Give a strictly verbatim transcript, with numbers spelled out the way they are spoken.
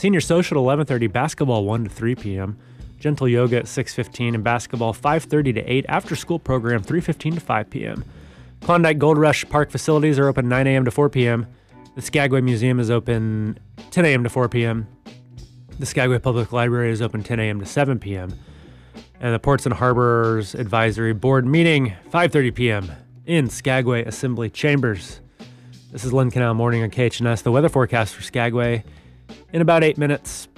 Senior social at eleven thirty, basketball one to three p.m., gentle yoga at six fifteen, and basketball five thirty to eight, after school program three fifteen to five p.m. Klondike Gold Rush Park facilities are open nine a.m. to four p.m. The Skagway Museum is open ten a.m. to four p.m. The Skagway Public Library is open ten a.m. to seven p.m. And the Ports and Harbors Advisory Board meeting five thirty p.m. in Skagway Assembly Chambers. This is Lynn Canal Morning on K H N S. The weather forecast for Skagway in about eight minutes.